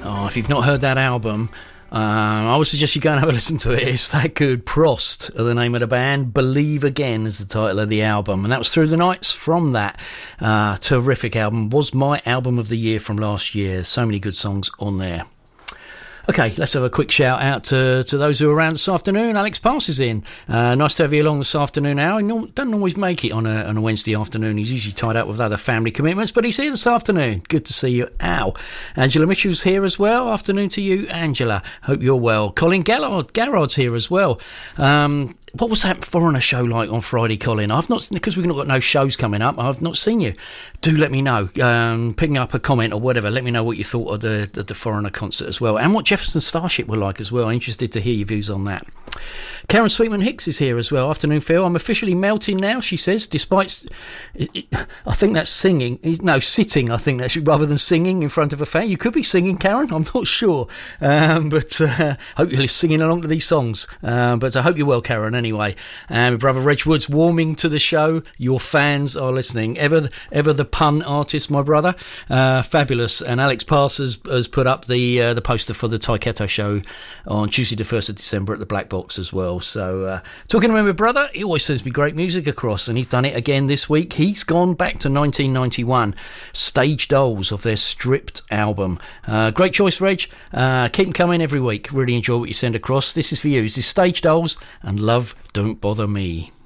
Oh, if you've not heard that album, I would suggest you go and have a listen to it. It's that good. Prost are the name of the band. Believe Again is the title of the album. And that was Through the Nights from that terrific album. Was my album of the year from last year. So many good songs on there. Okay, let's have a quick shout out to those who are around this afternoon. Alex Pass is in. Nice to have you along this afternoon, Al. He doesn't always make it on a Wednesday afternoon. He's usually tied up with other family commitments, but he's here this afternoon. Good to see you, Al. Angela Mitchell's here as well. Afternoon to you, Angela. Hope you're well. Colin Garrard's here as well. What was that Foreigner show like on Friday, Colin? Because we've not got no shows coming up, I've not seen you. Do let me know. Picking up a comment or whatever. Let me know what you thought of the Foreigner concert as well, and what Jefferson Starship were like as well. I'm interested to hear your views on that. Karen Sweetman Hicks is here as well. Afternoon, Phil. I'm officially melting now, she says, despite... I think that's singing. No, sitting, I think that's rather than singing in front of a fan. You could be singing, Karen. I'm not sure. But hope you're singing along to these songs. But I hope you're well, Karen, anyway. Brother Reg Woods warming to the show. Your fans are listening. Ever the pun artist, my brother. Fabulous. And Alex Pass has put up the poster for the Taiketo show on Tuesday the 1st of December at the Black Box as well. So talking to my brother, he always sends me great music across, and he's done it again this week. He's gone back to 1991, Stage Dolls of their Stripped album. Great choice, Reg. Keep them coming every week. Really enjoy what you send across. This is for you. This is Stage Dolls and Love Don't Bother Me.